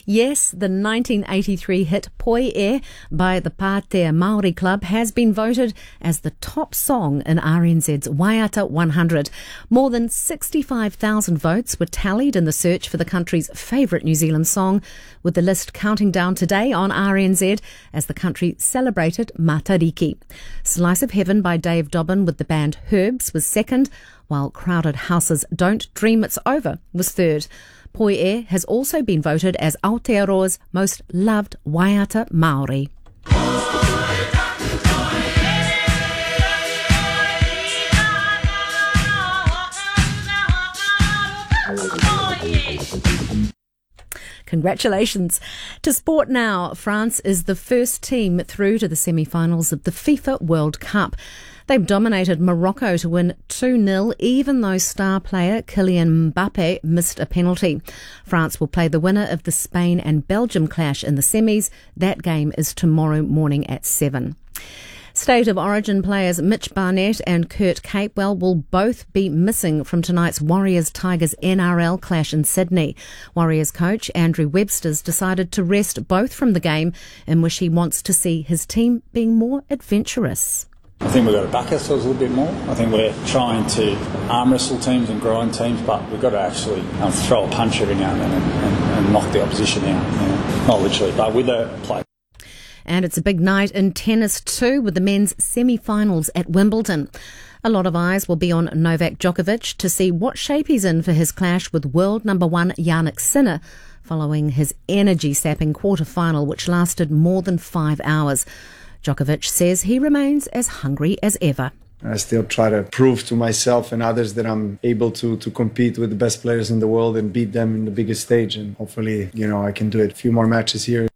Yes, the 1983 hit Poi E by the Pātea Māori Club has been voted as the top song in RNZ's Waiata 100. More than 65,000 votes were tallied in the search for the country's favourite New Zealand song, with the list counting down today on RNZ as the country celebrated Matariki. Slice of Heaven by Dave Dobbin with the band Herbs was second, while Crowded House's Don't Dream It's Over was third. Poi E has also been voted as Aotearoa's most loved Waiata Māori. Congratulations. To sport now, France is the first team through to the semi-finals of the FIFA World Cup. They've dominated Morocco to win 2-0, even though star player Kylian Mbappe missed a penalty. France will play the winner of the Spain and Belgium clash in the semis. That game is tomorrow morning at 7. State of Origin players Mitch Barnett and Kurt Capewell will both be missing from tonight's Warriors-Tigers NRL clash in Sydney. Warriors coach Andrew Webster's decided to rest both from the game, in which he wants to see his team being more adventurous. I think we've got to back ourselves a little bit more. I think we're trying to arm wrestle teams and grind teams, but we've got to actually throw a punch every now and then and knock the opposition out. Not literally, but with a play. And it's a big night in tennis too, with the men's semi-finals at Wimbledon. A lot of eyes will be on Novak Djokovic to see what shape he's in for his clash with world number one Jannik Sinner, following his energy-sapping quarter-final, which lasted more than 5 hours. Djokovic says he remains as hungry as ever. I still try to prove to myself and others that I'm able to compete with the best players in the world and beat them in the biggest stage. And hopefully, I can do it. A few more matches here.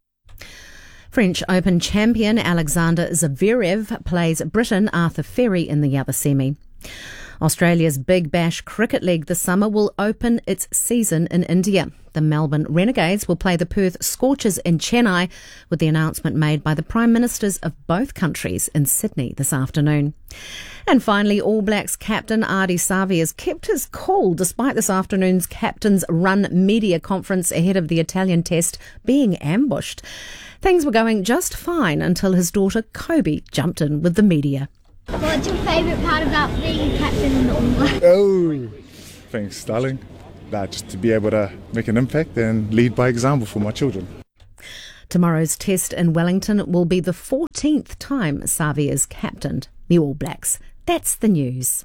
French Open champion Alexander Zverev plays Briton Arthur Ferry in the other semi. Australia's Big Bash Cricket League this summer will open its season in India. The Melbourne Renegades will play the Perth Scorchers in Chennai, with the announcement made by the Prime Ministers of both countries in Sydney this afternoon. And finally, All Blacks captain Ardie Savea has kept his cool despite this afternoon's captain's run media conference ahead of the Italian test being ambushed. Things were going just fine until his daughter Kobe jumped in with the media. What's your favourite part about being captain in the All Blacks? Oh, thanks, darling. Just to be able to make an impact and lead by example for my children. Tomorrow's test in Wellington will be the 14th time Savea's captained the All Blacks. That's the news.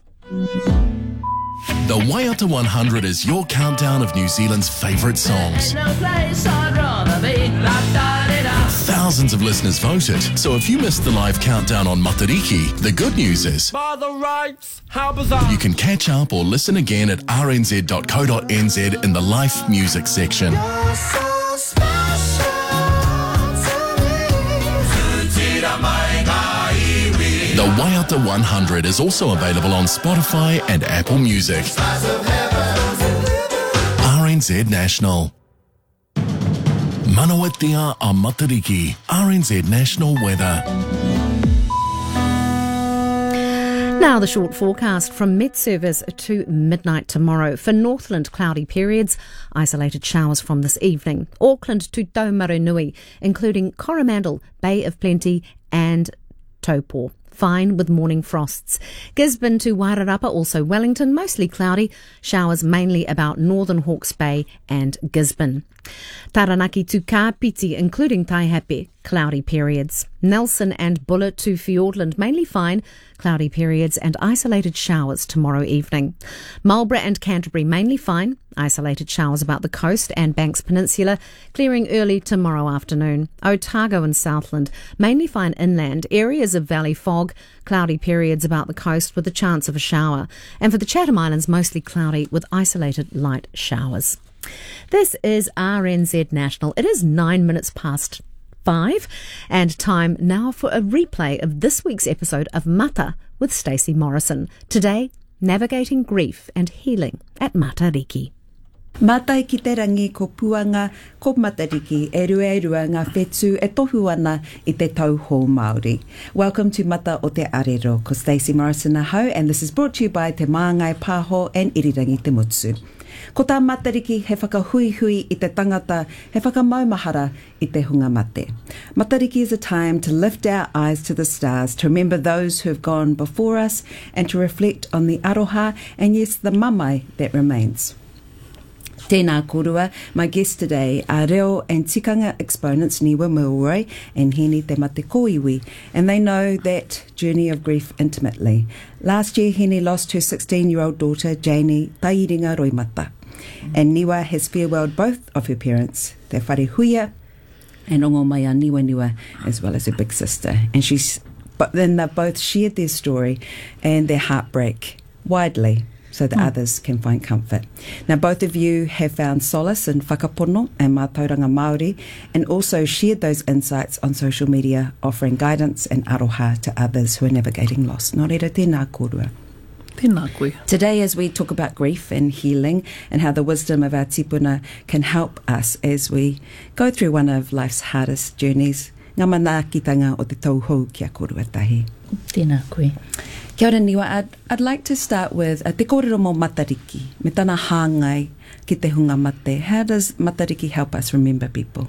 The Waiata 100 is your countdown of New Zealand's favourite songs. Thousands of listeners voted, so if you missed the live countdown on Matariki, the good news is by the rights, how bizarre. You can catch up or listen again at rnz.co.nz in the Life Music section. The Waiata 100 is also available on Spotify and Apple Music. RNZ National. Manawatia a Matariki, RNZ National Weather. Now the short forecast from Met Service to midnight tomorrow. For Northland, cloudy periods, isolated showers from this evening. Auckland to Taumarunui, including Coromandel, Bay of Plenty and Taupo. Fine with morning frosts. Gisborne to Wairarapa, also Wellington, mostly cloudy. Showers mainly about northern Hawke's Bay and Gisborne. Taranaki to Kapiti, including Taihape, cloudy periods. Nelson and Buller to Fiordland, mainly fine, cloudy periods and isolated showers tomorrow evening. Marlborough and Canterbury, mainly fine, isolated showers about the coast and Banks Peninsula, clearing early tomorrow afternoon. Otago and Southland, mainly fine inland, areas of valley fog, cloudy periods about the coast with a chance of a shower. And for the Chatham Islands, mostly cloudy with isolated light showers. This is RNZ National. It is 9 minutes past 5 and time now for a replay of this week's episode of Mata with Stacey Morrison. Today, navigating grief and healing at Matariki. Mata ki te rangi ko puanga, ko Matariki, e rua ngā whetū e tohu ana I te tauhou Māori. Welcome to Mata o te Arero, ko Stacey Morrison ahau, and this is brought to you by Te Māngai Pāho and Irirangi Te Mutsu. Ko tā matariki he whakahuihui I te tangata, he whakamaumahara I te hunga mate. Matariki is a time to lift our eyes to the stars, to remember those who have gone before us, and to reflect on the aroha and yes, the mamae that remains. Tēnā korua, my guests today are reo and tikanga exponents Niwa Muroi and Hene Te Mate Koiwi, and they know that journey of grief intimately. Last year, Hene lost her 16-year-old daughter, Janie Tairinga Roimata, and Niwa has farewelled both of her parents, Te Whare Huia and Ongo Maia Niwa Niwa, as well as her big sister. But then they've both shared their story and their heartbreak widely, so that others can find comfort. Now, both of you have found solace in whakapono and mātauranga Māori, and also shared those insights on social media, offering guidance and aroha to others who are navigating loss. Nō reira, tēnā korua. Tēnā koe. Today, as we talk about grief and healing and how the wisdom of our tipuna can help us as we go through one of life's hardest journeys, ngā manaakitanga o te tauhou kia korua tahi. Tēnā koe. Kia ora Niwa, I'd like to start with te kōrero mō matariki, me tāna hāngai ki te hunga mate. How does matariki help us remember people?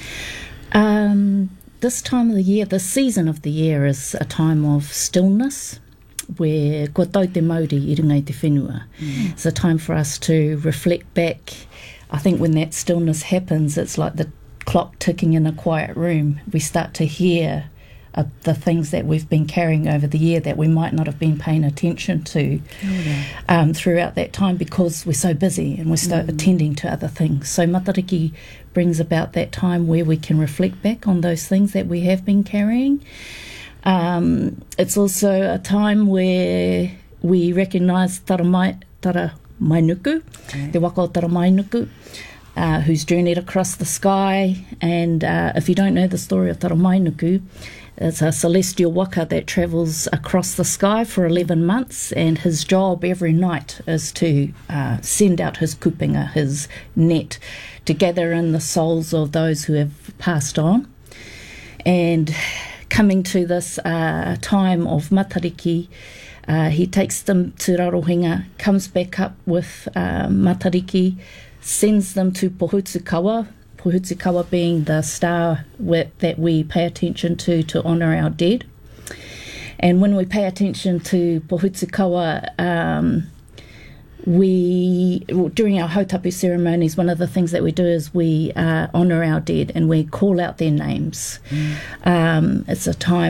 This time of the year, this season of the year is a time of stillness, where kua tau te mauri I runga I te whenua. It's a time for us to reflect back. I think when that stillness happens, it's like the clock ticking in a quiet room. We start to hear the things that we've been carrying over the year that we might not have been paying attention to throughout that time because we're so busy and we're so attending to other things. So matariki brings about that time where we can reflect back on those things that we have been carrying. It's also a time where we recognise tara mainuku, te waka o tara mainuku, who's journeyed across the sky. And if you don't know the story of tara mainuku, it's a celestial waka that travels across the sky for 11 months, and his job every night is to send out his kupinga, his net, to gather in the souls of those who have passed on. And coming to this time of matariki, he takes them to Rarohenga, comes back up with matariki, sends them to Pohutukawa, Pohutukawa being the star that we pay attention to honour our dead. And when we pay attention to Pohutukawa, during our hautapu ceremonies, one of the things that we do is we honour our dead and we call out their names. It's a time